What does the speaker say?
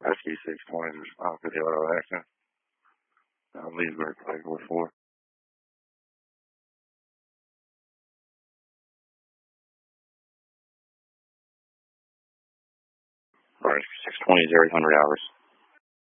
Rescue 620 is responsible for the auto accident. Leesburg, Flight 44. Rescue 620 is 800 hours.